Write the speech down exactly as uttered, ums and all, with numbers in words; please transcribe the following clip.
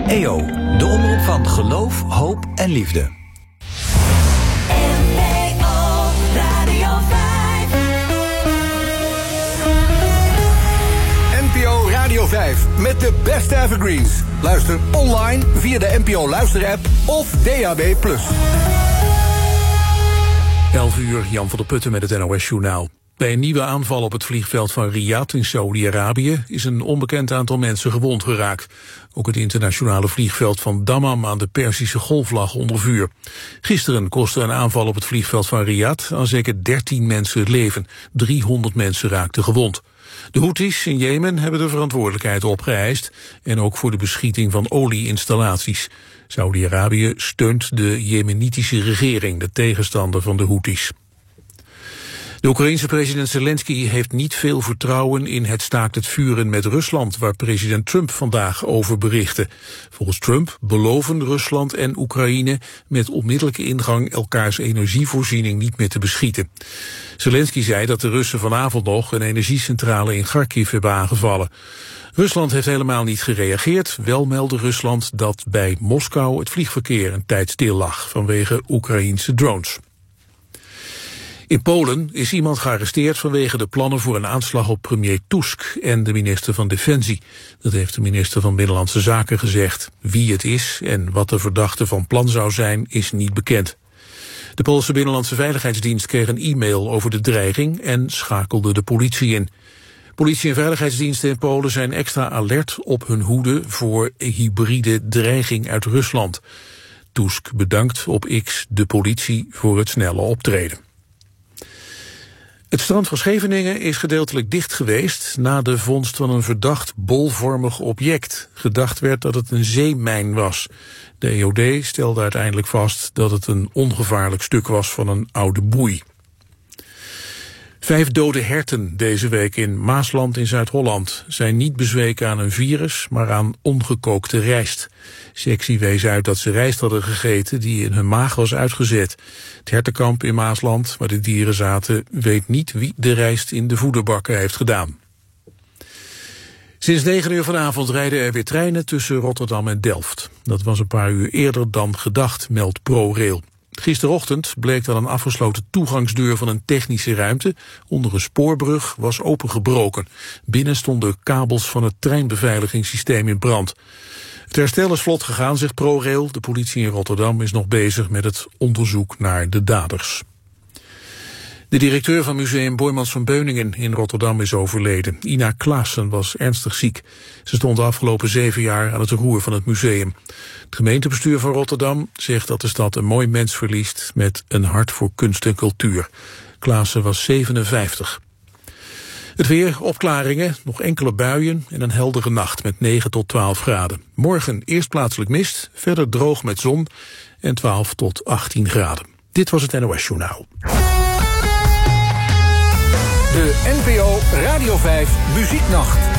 E O, de omroep van geloof, hoop en liefde. N P O Radio vijf met de beste evergreens. Luister online via de N P O luisterapp of D A B plus. elf uur, Jan van der Putten met het N O S-journaal. Bij een nieuwe aanval op het vliegveld van Riyadh in Saudi-Arabië is een onbekend aantal mensen gewond geraakt. Ook het internationale vliegveld van Dammam aan de Perzische Golf lag onder vuur. Gisteren kostte een aanval op het vliegveld van Riyadh aan zeker dertien mensen het leven. driehonderd mensen raakten gewond. De Houthis in Jemen hebben de verantwoordelijkheid opgeëist en ook voor de beschieting van olieinstallaties. Saudi-Arabië steunt de jemenitische regering, de tegenstander van de Houthis. De Oekraïense president Zelensky heeft niet veel vertrouwen in het staakt het vuren met Rusland, waar president Trump vandaag over berichtte. Volgens Trump beloven Rusland en Oekraïne met onmiddellijke ingang elkaars energievoorziening niet meer te beschieten. Zelensky zei dat de Russen vanavond nog een energiecentrale in Kharkiv hebben aangevallen. Rusland heeft helemaal niet gereageerd. Wel meldde Rusland dat bij Moskou het vliegverkeer een tijd stil lag vanwege Oekraïense drones. In Polen is iemand gearresteerd vanwege de plannen voor een aanslag op premier Tusk en de minister van Defensie. Dat heeft de minister van Binnenlandse Zaken gezegd. Wie het is en wat de verdachte van plan zou zijn, is niet bekend. De Poolse Binnenlandse Veiligheidsdienst kreeg een e-mail over de dreiging en schakelde de politie in. Politie en veiligheidsdiensten in Polen zijn extra alert op hun hoede voor hybride dreiging uit Rusland. Tusk bedankt op X de politie voor het snelle optreden. Het strand van Scheveningen is gedeeltelijk dicht geweest na de vondst van een verdacht bolvormig object. Gedacht werd dat het een zeemijn was. De E O D stelde uiteindelijk vast dat het een ongevaarlijk stuk was van een oude boei. Vijf dode herten deze week in Maasland in Zuid-Holland zijn niet bezweken aan een virus, maar aan ongekookte rijst. Sectie wees uit dat ze rijst hadden gegeten die in hun maag was uitgezet. Het hertenkamp in Maasland, waar de dieren zaten, weet niet wie de rijst in de voederbakken heeft gedaan. Sinds negen uur vanavond rijden er weer treinen tussen Rotterdam en Delft. Dat was een paar uur eerder dan gedacht, meldt ProRail. Gisterochtend bleek dat een afgesloten toegangsdeur van een technische ruimte onder een spoorbrug was opengebroken. Binnen stonden kabels van het treinbeveiligingssysteem in brand. Het herstel is vlot gegaan, zegt ProRail. De politie in Rotterdam is nog bezig met het onderzoek naar de daders. De directeur van museum Boijmans van Beuningen in Rotterdam is overleden. Ina Klaassen was ernstig ziek. Ze stond de afgelopen zeven jaar aan het roer van het museum. Het gemeentebestuur van Rotterdam zegt dat de stad een mooi mens verliest met een hart voor kunst en cultuur. Klaassen was zevenenvijftig. Het weer, opklaringen, nog enkele buien en een heldere nacht met negen tot twaalf graden. Morgen eerst plaatselijk mist, verder droog met zon en twaalf tot achttien graden. Dit was het N O S-journaal. De N P O Radio vijf Muzieknacht.